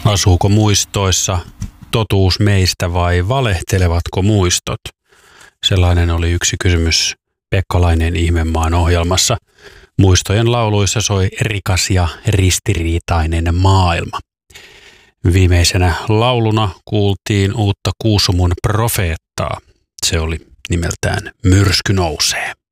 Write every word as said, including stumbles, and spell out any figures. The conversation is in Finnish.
Asuuko muistoissa totuus meistä vai valehtelevatko muistot? Sellainen oli yksi kysymys Pekkalainen Ihmemaan ohjelmassa. Muistojen lauluissa soi rikas ja ristiriitainen maailma. Viimeisenä lauluna kuultiin uutta Kuusumun profeettaa. Se oli nimeltään Myrsky nousee.